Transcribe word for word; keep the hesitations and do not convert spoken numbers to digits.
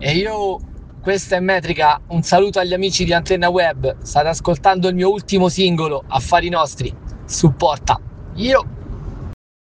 E io, questa è Metrica, un saluto agli amici di Antenna Web, state ascoltando il mio ultimo singolo, Affari Nostri, supporta. Io...